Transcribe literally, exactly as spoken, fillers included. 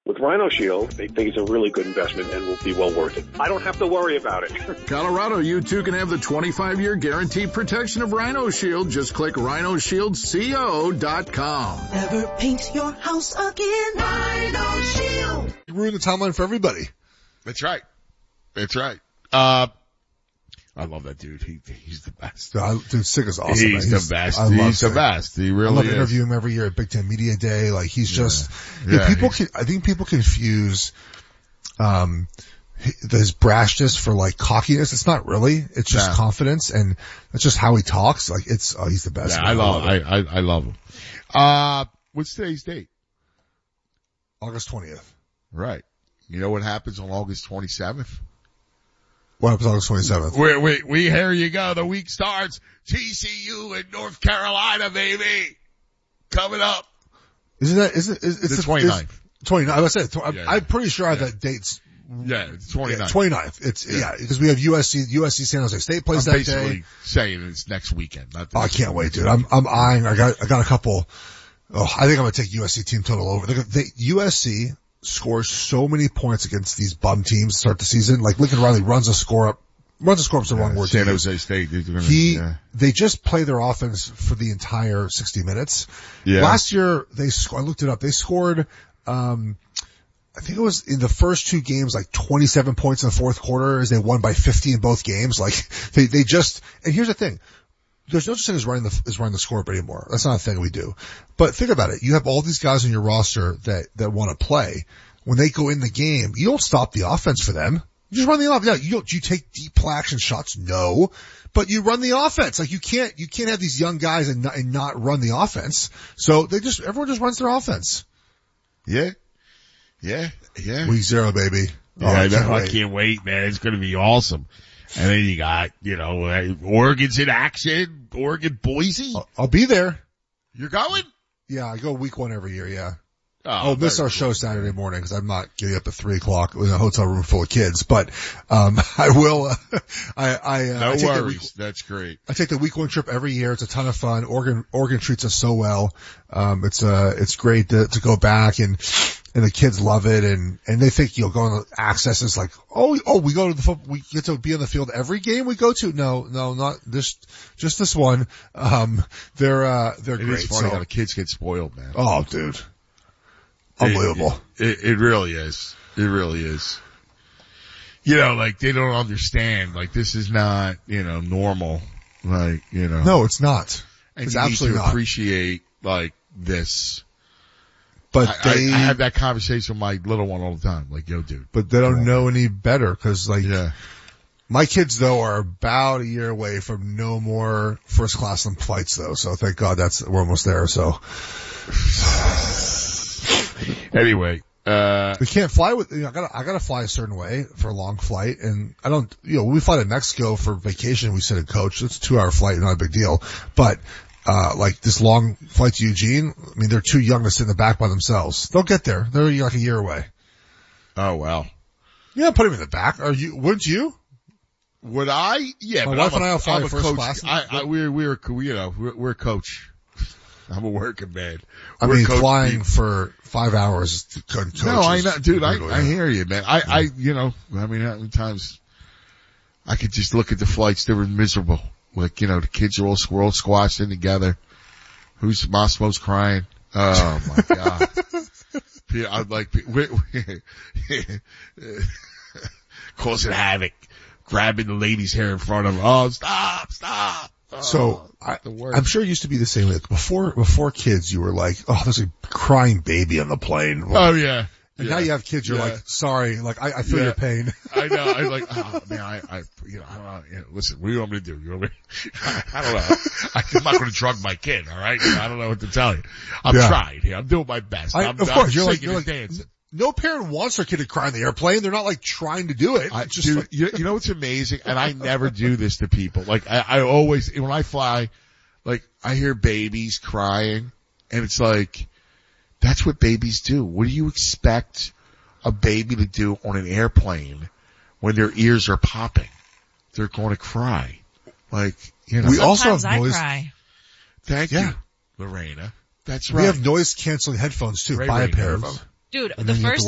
With Rhino Shield, they think it's a really good investment and will be well worth it. I don't have to worry about it. Colorado, you too can have the twenty-five year guaranteed protection of Rhino Shield. Just click rhino shield co dot com. Never paint your house again. Rhino Shield. Ruin the timeline for everybody. That's right. That's right. Uh, I love that dude. He, he's the best. Dude, dude Sick is awesome. He's, he's the best. I He's the Sick. best. He really I love is. interview him every year at Big Ten Media Day. Like he's Yeah. just, Yeah, yeah, people he's- can, I think people confuse, um, his brashness for like cockiness. It's not really. It's just Yeah. confidence, and that's just how he talks. Like it's, oh, he's the best. Yeah, man. I love, it. I, I, I love him. Uh, what's today's date? August twentieth. Right. You know what happens on August twenty-seventh? What happens August twenty-seventh? We, we, we, here you go. The week starts. T C U in North Carolina, baby. Coming up. Isn't that, isn't, is, it's The twenty-ninth. twenty-ninth. I said, I'm, Yeah. I'm pretty sure I have Yeah. that date's, Yeah, it's twenty-ninth. yeah, twenty-ninth. It's, Yeah. yeah, because we have U S C, U S C San Jose State plays I'm that basically day. saying it's next weekend. Not Oh, I this can't wait, dude. I'm, I'm eyeing, I got, I got a couple, oh, I think I'm gonna take U S C team total over. They, they, U S C scores so many points against these bum teams to start the season. Like Lincoln Riley runs a score up, runs a score up's the wrong word. San to use. Jose State. They're gonna, He, yeah. they just play their offense for the entire sixty minutes. Yeah. Last year, they, sc- I looked it up, they scored, um, I think it was in the first two games, like twenty-seven points in the fourth quarter as they won by fifty in both games. Like they, they just, and here's the thing. There's no such thing as running the, as running the score up anymore. That's not a thing we do. But think about it. You have all these guys on your roster that, that want to play. When they go in the game, you don't stop the offense for them. You just run the offense. Yeah, you don't, do you take deep play action shots? No. But you run the offense. Like you can't, you can't have these young guys and not, and not run the offense. So they just, everyone just runs their offense. Yeah. Yeah. Yeah. Week zero, baby. Yeah, Oh, I, I know. can't I wait. can't wait, man. It's going to be awesome. And then you got, you know, uh, Oregon's in action. Oregon, Boise. I'll, I'll be there. You're going? Yeah, I go week one every year, yeah. Oh, I'll miss very our cool. show Saturday morning because I'm not getting up at three o'clock in a hotel room full of kids. But, um, I will, uh, I, I, uh, No I take the worries. week, That's great. I take the week one trip every year. It's a ton of fun. Oregon, Oregon treats us so well. Um, it's, uh, it's great to, to go back and, and the kids love it and, and they think you'll go on the access. It's like, oh, oh, we go to the, fo- we get to be on the field every game we go to. No, no, not this, just this one. Um, they're, uh, they're It great. is funny So- how the kids get spoiled, man. oh, dude. Unbelievable. It, it, it really is. It really is. You know, like they don't understand. Like this is not, you know, normal. Like, you know. No, it's not. and It's you need absolutely to not. appreciate like this. But I, they, I, I have that conversation with my little one all the time. Like, yo, dude. but they don't know any better because like, Yeah. my kids though are about a year away from no more first class flights though. So thank God that's, we're almost there. So Anyway, uh, we can't fly with, you know, I gotta, I gotta fly a certain way for a long flight. And I don't, you know, when we fly to Mexico for vacation, we sit in coach. It's a two hour flight, not a big deal. But, uh, like this long flight to Eugene, I mean, they're too young to sit in the back by themselves. They'll get there. They're like a year away. oh wow. Yeah, put them in the back. Are you, wouldn't you? Would I? Yeah, My but wife I'm and a, I will fly I'm a first coach. class. I, I, we're, we're, you know, we're, we're a coach. I'm a working man. I We're mean, coach flying people. for five hours to co- coach. No, I is know, dude. I, brutal, I yeah. hear you, man. I, I, you know, I mean, how many times I could just look at the flights; they were miserable. Like, you know, the kids are all, we're all squashed in together. Who's Massimo's crying? Oh my god! Yeah, I'm like, we, we, causing havoc, grabbing the lady's hair in front of her. Oh, stop, stop. Oh, So I, the worst. I'm sure it used to be the same. Like before, before kids, you were like, oh, there's a crying baby on the plane. Oh yeah. And yeah. now you have kids, you're Yeah. like, sorry, like I, I feel Yeah. your pain. I know. I like, oh man, I, I, you know, I don't know, you know, listen, what do you want me to do? You want me, I, I don't know. I, I'm not going to drug my kid, alright? I don't know what to tell you. I'm Yeah. trying here. I'm doing my best. I, I'm, of I'm course, you're like, singing you're and like, dancing. no parent wants their kid to cry in the airplane. They're not like trying to do it. I, It's just dude, like, you, you know what's amazing? And I never do this to people. Like, I, I always, when I fly, like, I hear babies crying, and it's like, that's what babies do. What do you expect a baby to do on an airplane when their ears are popping? They're going to cry. Like, you know. we also have Sometimes I noise. cry. Thank Yeah. you, Lorena. That's We right. have noise canceling headphones too. Ray Buy a Ray pair of knows. them. Dude, And the then you have to first